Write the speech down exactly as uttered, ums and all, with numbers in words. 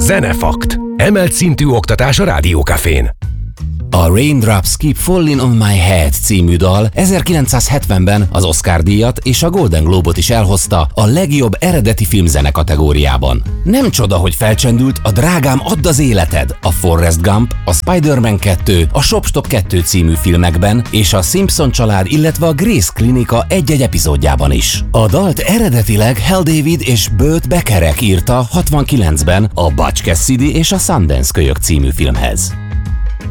Zenefakt. Emelt szintű oktatás a Rádiókafén. A Raindrops Keep Falling on My Head című dal ezerkilencszázhetvenben az Oscar-díjat és a Golden Globe-ot is elhozta a legjobb eredeti filmzene kategóriában. Nem csoda, hogy felcsendült a Drágám, add az életed, a Forrest Gump, a Spider-Man kettő, a Shop Stop kettő című filmekben és a Simpson család, illetve a Grace Klinika egy-egy epizódjában is. A dalt eredetileg Hal David és Burt Bacharach írta hatvankilencben a Butch Cassidy és a Sundance kölyök című filmhez.